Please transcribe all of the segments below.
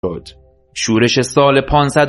شد. شورش سال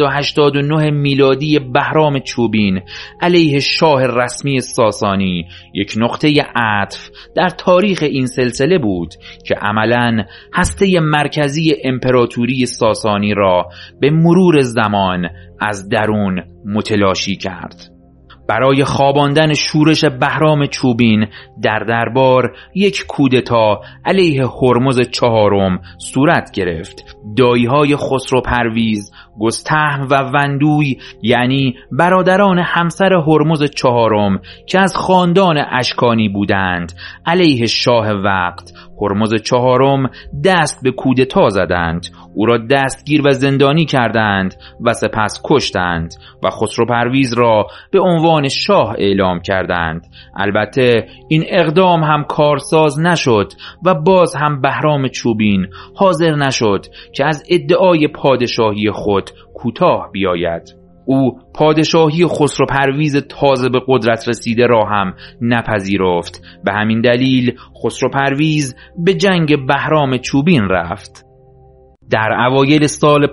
589 میلادی بهرام چوبین علیه شاه رسمی ساسانی یک نقطه عطف در تاریخ این سلسله بود که عملاً هسته مرکزی امپراتوری ساسانی را به مرور زمان از درون متلاشی کرد. برای خواباندن شورش بهرام چوبین در دربار یک کودتا علیه هرمز چهارم صورت گرفت. دایی‌های خسرو پرویز، گستهم و وندوی، یعنی برادران همسر هرمز چهارم که از خاندان اشکانی بودند، علیه شاه وقت هرمز چهارم دست به کودتا زدند. او را دستگیر و زندانی کردند و سپس کشتند و خسرو پرویز را به عنوان شاه اعلام کردند. البته این اقدام هم کارساز نشد و باز هم بهرام چوبین حاضر نشد که از ادعای پادشاهی خود کوتاه بیاید. او پادشاهی خسرو پرویز تازه به قدرت رسیده را هم نپذیرفت. به همین دلیل خسرو پرویز به جنگ بهرام چوبین رفت. در اوایل سال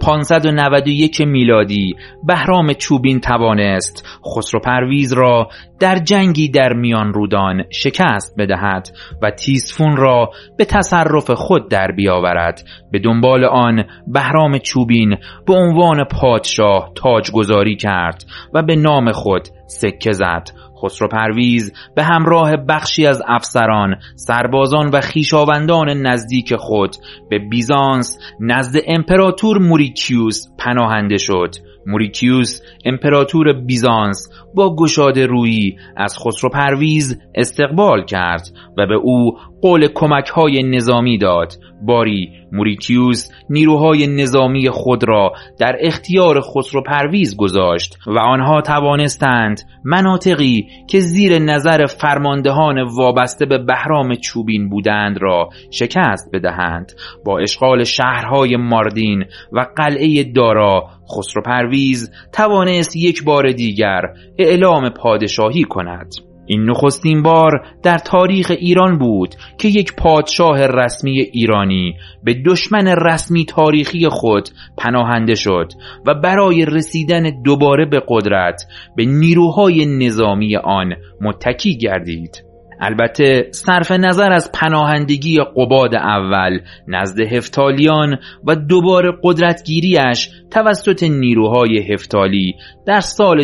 591 میلادی بهرام چوبین توانست خسرو پرویز را در جنگی در میان رودان شکست بدهد و تیزفون را به تصرف خود در بیاورد. به دنبال آن بهرام چوبین به عنوان پادشاه تاجگذاری کرد و به نام خود سکه زد. خسرو پرویز به همراه بخشی از افسران، سربازان و خویشاوندان نزدیک خود به بیزانس نزد امپراتور موریکیوس پناهنده شد. موریکیوس امپراتور بیزانس با گشاده رویی از خسرو پرویز استقبال کرد و به او قول کمک‌های نظامی داد. باری موریکیوس نیروهای نظامی خود را در اختیار خسرو پرویز گذاشت و آنها توانستند مناطقی که زیر نظر فرماندهان وابسته به بهرام چوبین بودند را شکست بدهند. با اشغال شهرهای ماردین و قلعه دارا خسرو پرویز توانست یک بار دیگر اعلام پادشاهی کند. این نخستین بار در تاریخ ایران بود که یک پادشاه رسمی ایرانی به دشمن رسمی تاریخی خود پناهنده شد و برای رسیدن دوباره به قدرت به نیروهای نظامی آن متکی گردید. البته صرف نظر از پناهندگی قباد اول نزد هفتالیان و دوباره قدرتگیریش توسط نیروهای هفتالی در سال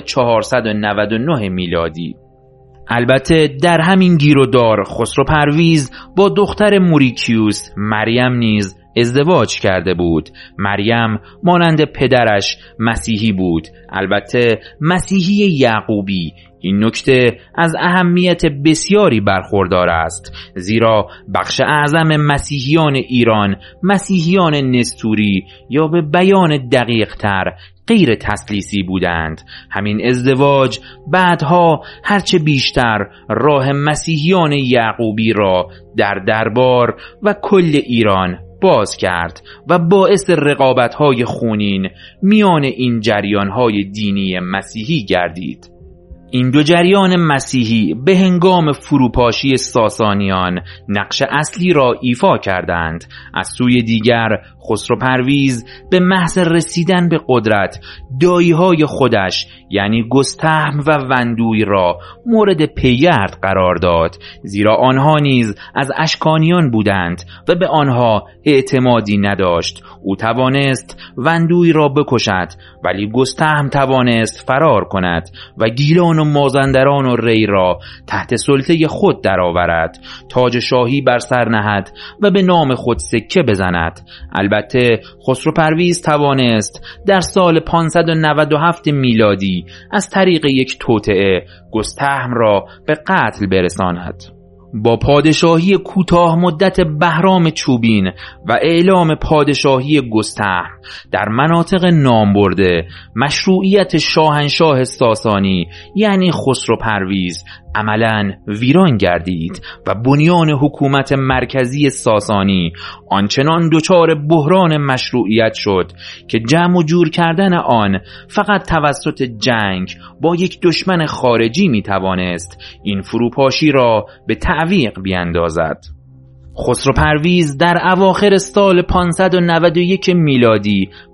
499 میلادی. البته در همین گیرودار خسرو پرویز با دختر موریکیوس مریم نیز ازدواج کرده بود. مریم مانند پدرش مسیحی بود، البته مسیحی یعقوبی. این نکته از اهمیت بسیاری برخوردار است، زیرا بخش اعظم مسیحیان ایران مسیحیان نستوری یا به بیان دقیق تر غیر تثلیثی بودند. همین ازدواج بعدها هرچه بیشتر راه مسیحیان یعقوبی را در دربار و کل ایران باز کرد و باعث رقابت‌های خونین میان این جریان‌های دینی مسیحی گردید. این دو جریان مسیحی به هنگام فروپاشی ساسانیان نقش اصلی را ایفا کردند. از سوی دیگر خسرو پرویز به محض رسیدن به قدرت دایی‌های خودش یعنی گستهم و وندوی را مورد پیگرد قرار داد، زیرا آنها نیز از اشکانیان بودند و به آنها اعتمادی نداشت. او توانست وندوی را بکشد ولی گستهم توانست فرار کند و گیلان و مازندران و ری را تحت سلطه خود درآورد، تاج شاهی بر سر نهد و به نام خود سکه بزند. البته خسرو پرویز توانست در سال 597 میلادی از طریق یک توطئه گستهم را به قتل برساند. با پادشاهی کوتاه مدت بهرام چوبین و اعلام پادشاهی گستهم در مناطق نامبرده، مشروعیت شاهنشاه ساسانی یعنی خسرو پرویز عملاً ویران گردید و بنیان حکومت مرکزی ساسانی آنچنان دچار بحران مشروعیت شد که جمع و جور کردن آن فقط توسط جنگ با یک دشمن خارجی می توانست این فروپاشی را به تعویق بیندازد. خسرو پرویز در اواخر سال 591 میلادی